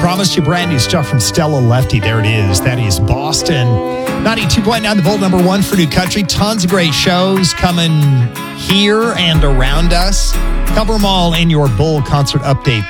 Promised you brand new stuff from Stella Lefty. There it is. That is Boston. 92.9, the Bolt number one for New Country. Tons of great shows coming here and around us. Cover them all in your Bull concert update.